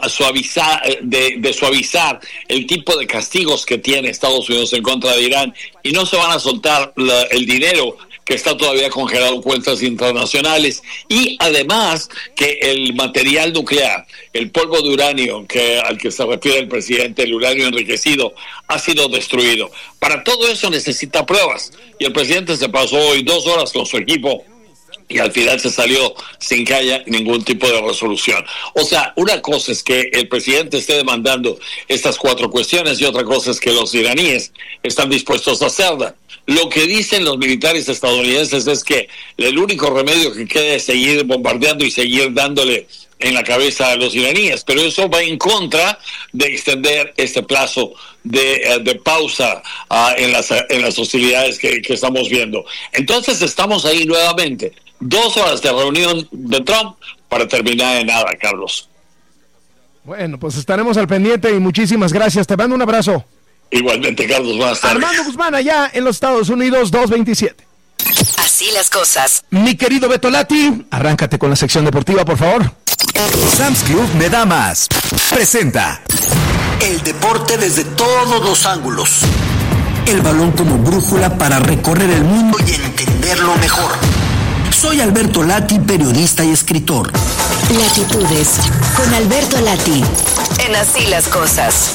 suavizar el tipo de castigos que tiene Estados Unidos en contra de Irán, y no se van a soltar el dinero que está todavía congelado en cuentas internacionales, y además que el material nuclear, el polvo de uranio al que se refiere el presidente, el uranio enriquecido, ha sido destruido. Para todo eso necesita pruebas, y el presidente se pasó hoy 2 horas con su equipo y al final se salió sin que haya ningún tipo de resolución. O sea, una cosa es que el presidente esté demandando estas 4 cuestiones y otra cosa es que los iraníes están dispuestos a hacerla. Lo que dicen los militares estadounidenses es que el único remedio que queda es seguir bombardeando y seguir dándole en la cabeza a los iraníes, pero eso va en contra de extender este plazo de pausa en las hostilidades que estamos viendo. Entonces estamos ahí nuevamente, 2 horas de reunión de Trump para terminar en nada, Carlos. Bueno, pues estaremos al pendiente y muchísimas gracias. Te mando un abrazo. Igualmente, Carlos, buenas tardes. Armando Guzmán, allá en los Estados Unidos, 227. Así las cosas. Mi querido Beto Lati, arráncate con la sección deportiva, por favor. Sam's Club me da más. Presenta el deporte desde todos los ángulos. El balón como brújula para recorrer el mundo y entenderlo mejor. Soy Alberto Lati, periodista y escritor. Latitudes con Alberto Lati. En Así las cosas.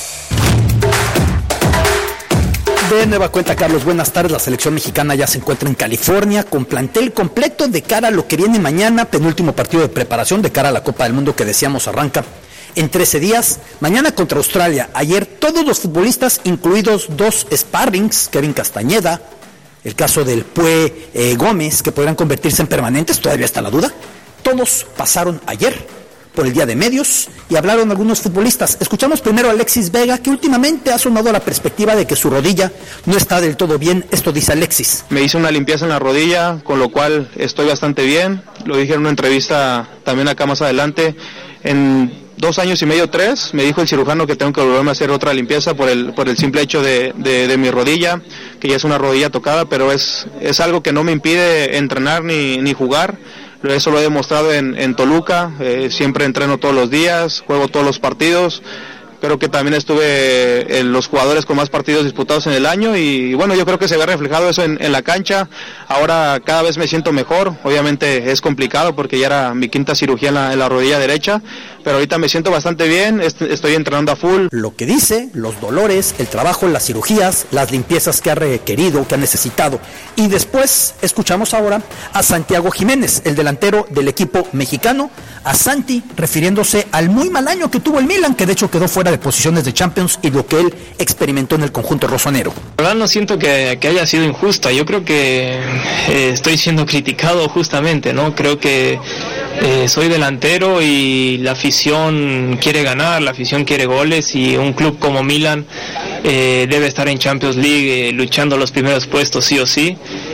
De nueva cuenta, Carlos, buenas tardes. La selección mexicana ya se encuentra en California con plantel completo de cara a lo que viene mañana, penúltimo partido de preparación de cara a la Copa del Mundo que decíamos arranca en 13 días. Mañana contra Australia. Ayer todos los futbolistas, incluidos 2 sparrings, Kevin Castañeda, el caso del Pue Gómez, que podrán convertirse en permanentes, todavía está la duda. Todos pasaron ayer por el día de medios y hablaron algunos futbolistas. Escuchamos primero a Alexis Vega, que últimamente ha sonado la perspectiva de que su rodilla no está del todo bien. Esto dice Alexis. Me hice una limpieza en la rodilla, con lo cual estoy bastante bien. Lo dije en una entrevista también acá más adelante. En 2 años y medio, 3, me dijo el cirujano que tengo que volverme a hacer otra limpieza por el simple hecho de mi rodilla, que ya es una rodilla tocada, pero es algo que no me impide entrenar ni jugar. Eso lo he demostrado en Toluca, siempre entreno todos los días, juego todos los partidos. Creo que también estuve en los jugadores con más partidos disputados en el año y bueno, yo creo que se ve reflejado eso en la cancha. Ahora cada vez me siento mejor, obviamente es complicado porque ya era mi 5ª cirugía en la rodilla derecha, pero ahorita me siento bastante bien, estoy entrenando a full. Lo que dice, los dolores, el trabajo, las cirugías, las limpiezas que ha requerido, que ha necesitado. Y después escuchamos ahora a Santiago Jiménez, el delantero del equipo mexicano, a Santi refiriéndose al muy mal año que tuvo el Milan, que de hecho quedó fuera de posiciones de Champions y lo que él experimentó en el conjunto rosonero. La verdad no siento que haya sido injusta, yo creo que estoy siendo criticado justamente, ¿no? Creo que soy delantero y la afición quiere ganar, la afición quiere goles y un club como Milan debe estar en Champions League luchando los primeros puestos sí o sí.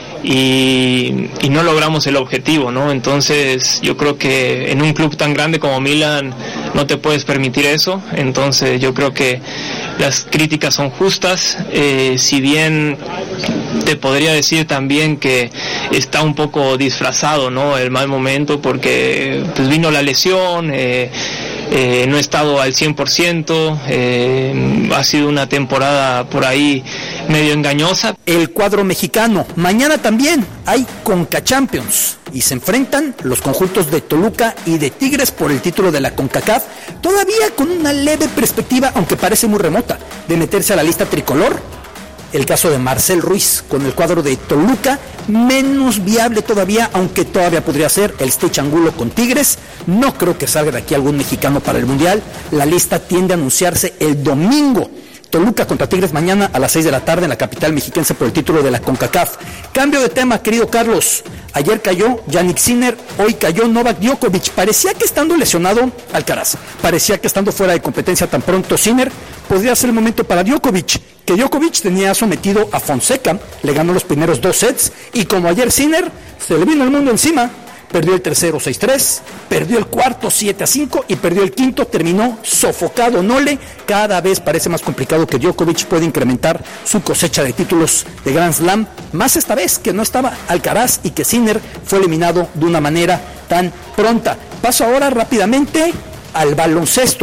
Y no logramos el objetivo, ¿no? Entonces yo creo que en un club tan grande como Milan no te puedes permitir eso. Entonces yo creo que las críticas son justas, si bien te podría decir también que está un poco disfrazado, ¿no? El mal momento porque pues vino la lesión, no he estado al 100%, ha sido una temporada por ahí medio engañosa. El cuadro mexicano, mañana también hay Conca Champions y se enfrentan los conjuntos de Toluca y de Tigres por el título de la CONCACAF, todavía con una leve perspectiva, aunque parece muy remota, de meterse a la lista tricolor. El caso de Marcel Ruiz con el cuadro de Toluca, menos viable todavía, aunque todavía podría ser el Stitch Angulo con Tigres. No creo que salga de aquí algún mexicano para el Mundial. La lista tiende a anunciarse el domingo. Toluca contra Tigres mañana a las 6 de la tarde en la capital mexiquense por el título de la CONCACAF. Cambio de tema, querido Carlos. Ayer cayó Jannik Sinner, hoy cayó Novak Djokovic. Parecía que estando lesionado Alcaraz, parecía que estando fuera de competencia tan pronto Sinner, podría ser el momento para Djokovic, que Djokovic tenía sometido a Fonseca, le ganó los primeros 2 sets, y como ayer Sinner se le vino el mundo encima, perdió el tercero 6-3, perdió el cuarto 7-5 y perdió el quinto, terminó sofocado Nole. Cada vez parece más complicado que Djokovic pueda incrementar su cosecha de títulos de Grand Slam, más esta vez que no estaba Alcaraz y que Sinner fue eliminado de una manera tan pronta. Paso ahora rápidamente al baloncesto.